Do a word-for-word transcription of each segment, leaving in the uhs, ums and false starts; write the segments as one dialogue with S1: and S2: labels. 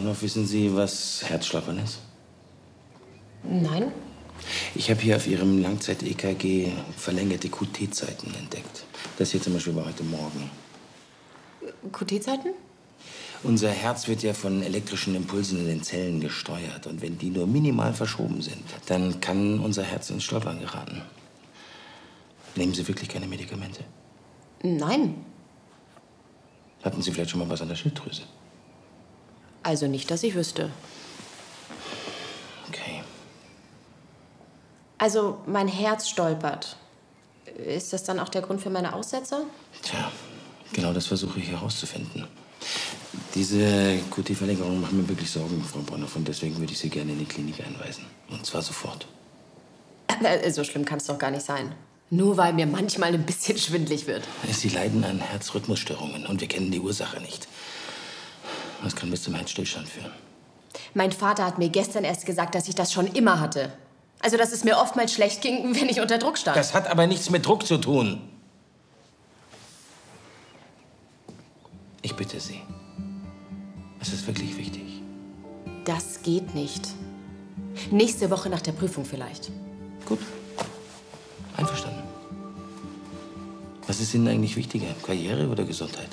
S1: noch, wissen Sie, was Herzschlappern ist?
S2: Nein.
S1: Ich habe hier auf Ihrem Langzeit-E K G verlängerte Q T-Zeiten entdeckt. Das hier zum Beispiel war heute Morgen.
S2: Q T-Zeiten?
S1: Unser Herz wird ja von elektrischen Impulsen in den Zellen gesteuert. Und wenn die nur minimal verschoben sind, dann kann unser Herz ins Stolpern geraten. Nehmen Sie wirklich keine Medikamente?
S2: Nein.
S1: Hatten Sie vielleicht schon mal was an der Schilddrüse?
S2: Also nicht, dass ich wüsste.
S1: Okay.
S2: Also mein Herz stolpert. Ist das dann auch der Grund für meine Aussetzer?
S1: Tja, genau das versuche ich herauszufinden. Diese Q T-Verlängerung macht mir wirklich Sorgen, Frau Bonhoff. Und deswegen würde ich Sie gerne in die Klinik einweisen. Und zwar sofort.
S2: Äh, so schlimm kann es doch gar nicht sein. Nur weil mir manchmal ein bisschen schwindelig wird.
S1: Sie leiden an Herzrhythmusstörungen und wir kennen die Ursache nicht. Das kann bis zum Herzstillstand führen.
S2: Mein Vater hat mir gestern erst gesagt, dass ich das schon immer hatte. Also, dass es mir oftmals schlecht ging, wenn ich unter Druck stand.
S1: Das hat aber nichts mit Druck zu tun. Ich bitte Sie. Es ist wirklich wichtig.
S2: Das geht nicht. Nächste Woche nach der Prüfung vielleicht.
S1: Gut. Einverstanden. Was ist Ihnen eigentlich wichtiger? Karriere oder Gesundheit?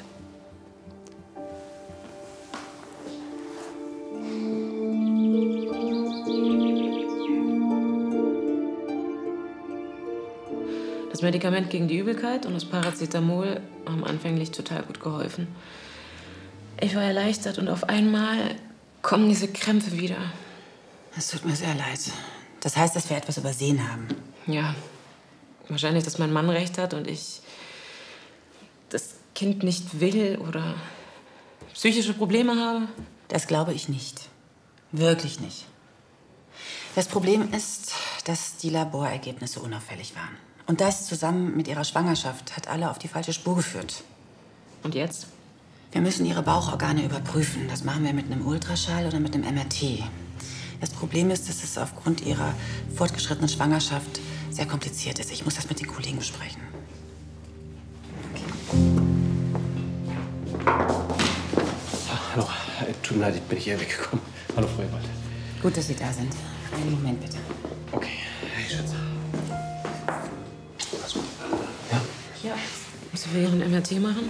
S3: Das Medikament gegen die Übelkeit und das Paracetamol haben anfänglich total gut geholfen. Ich war erleichtert und auf einmal kommen diese Krämpfe wieder.
S4: Es tut mir sehr leid. Das heißt, dass wir etwas übersehen haben.
S3: Ja, wahrscheinlich, dass mein Mann recht hat und ich das Kind nicht will oder psychische Probleme habe.
S4: Das glaube ich nicht. Wirklich nicht. Das Problem ist, dass die Laborergebnisse unauffällig waren. Und das zusammen mit ihrer Schwangerschaft hat alle auf die falsche Spur geführt.
S3: Und jetzt?
S4: Wir müssen ihre Bauchorgane überprüfen. Das machen wir mit einem Ultraschall oder mit einem M R T. Das Problem ist, dass es aufgrund ihrer fortgeschrittenen Schwangerschaft sehr kompliziert ist. Ich muss das mit den Kollegen besprechen.
S5: Okay. Hallo, tut mir leid, ich bin hier weggekommen. Hallo, Frau Ewald.
S4: Gut, dass Sie da sind. Einen Moment, bitte.
S5: Okay, hey, Schatz. Alles gut? Ja?
S3: Ja. Müssen wir Ihren M R T machen?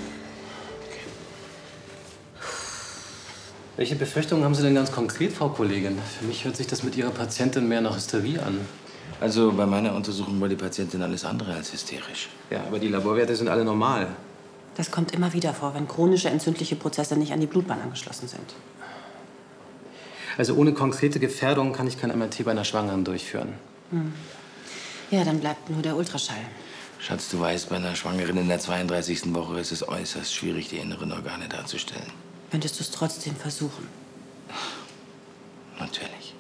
S5: Welche Befürchtungen haben Sie denn ganz konkret, Frau Kollegin? Für mich hört sich das mit Ihrer Patientin mehr nach Hysterie an.
S1: Also bei meiner Untersuchung war die Patientin alles andere als hysterisch.
S5: Ja, aber die Laborwerte sind alle normal.
S4: Das kommt immer wieder vor, wenn chronische entzündliche Prozesse nicht an die Blutbahn angeschlossen sind.
S5: Also ohne konkrete Gefährdung kann ich kein M R T bei einer Schwangeren durchführen.
S4: Hm. Ja, dann bleibt nur der Ultraschall.
S1: Schatz, du weißt, bei einer Schwangeren in der zweiunddreißigsten Woche ist es äußerst schwierig, die inneren Organe darzustellen.
S4: Könntest du es trotzdem versuchen?
S1: Natürlich.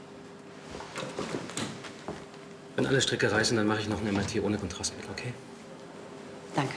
S5: Wenn alle Stricke reißen, dann mache ich noch ein M R T ohne Kontrast mit, okay?
S4: Danke.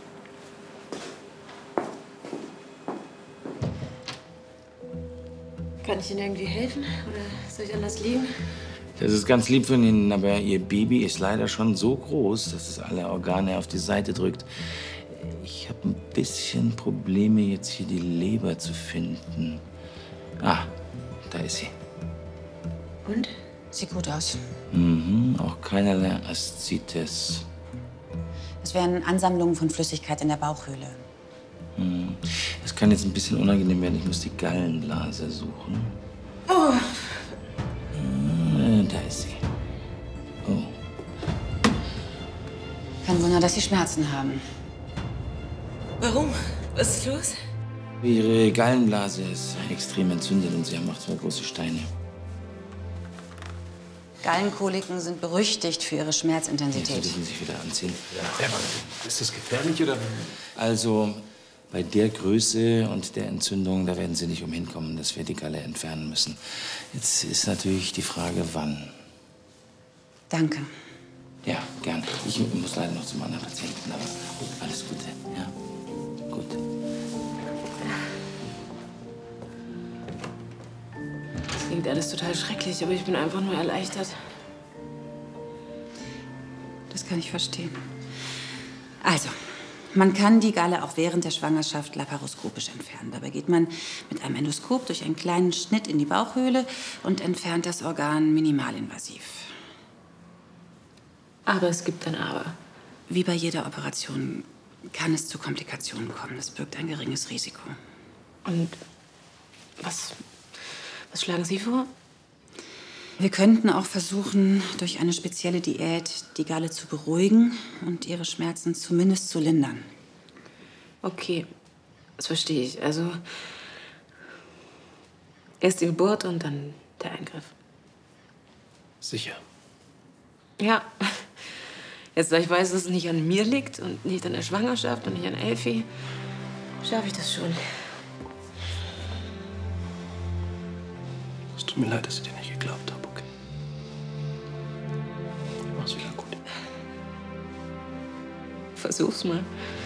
S3: Kann ich Ihnen irgendwie helfen? Oder soll ich anders liegen?
S1: Das ist ganz lieb von Ihnen, aber Ihr Baby ist leider schon so groß, dass es alle Organe auf die Seite drückt. Ich habe ein bisschen Probleme, jetzt hier die Leber zu finden. Ah, da ist sie.
S4: Und? Sieht gut aus.
S1: Mhm, auch keinerlei Aszites.
S4: Es wären Ansammlungen von Flüssigkeit in der Bauchhöhle.
S1: Hm. Das kann jetzt ein bisschen unangenehm werden. Ich muss die Gallenblase suchen.
S4: Oh.
S1: Äh, da ist sie. Oh.
S4: Kein Wunder, dass Sie Schmerzen haben.
S3: Warum? Was ist los?
S1: Ihre Gallenblase ist extrem entzündet und sie haben auch zwei große Steine.
S4: Gallenkoliken sind berüchtigt für ihre
S1: Jetzt
S4: Schmerzintensität.
S1: dürfen Sie sich wieder anziehen.
S5: Ja, ist das gefährlich oder?
S1: Also, bei der Größe und der Entzündung, da werden Sie nicht umhin kommen, dass wir die Galle entfernen müssen. Jetzt ist natürlich die Frage, wann.
S4: Danke.
S1: Ja, gerne. Ich muss leider noch zum anderen Patienten, aber alles Gute, ja? Gut.
S3: Das klingt alles total schrecklich, aber ich bin einfach nur erleichtert.
S4: Das kann ich verstehen. Also, Man kann die Galle auch während der Schwangerschaft laparoskopisch entfernen. Dabei geht man mit einem Endoskop durch einen kleinen Schnitt in die Bauchhöhle und entfernt das Organ minimalinvasiv.
S3: Aber es gibt ein Aber.
S4: Wie bei jeder Operation kann es zu Komplikationen kommen. Das birgt ein geringes Risiko.
S3: Und was, was schlagen Sie vor?
S4: Wir könnten auch versuchen, durch eine spezielle Diät die Galle zu beruhigen und ihre Schmerzen zumindest zu lindern.
S3: Okay, das verstehe ich. Also erst die Geburt und dann der Eingriff.
S5: Sicher.
S3: Ja. Jetzt, da ich weiß, dass es nicht an mir liegt und nicht an der Schwangerschaft und nicht an Elfi, schaffe ich das schon.
S5: Es tut mir leid, dass ich dir nicht geglaubt habe, okay? Mach's wieder gut.
S3: Versuch's mal.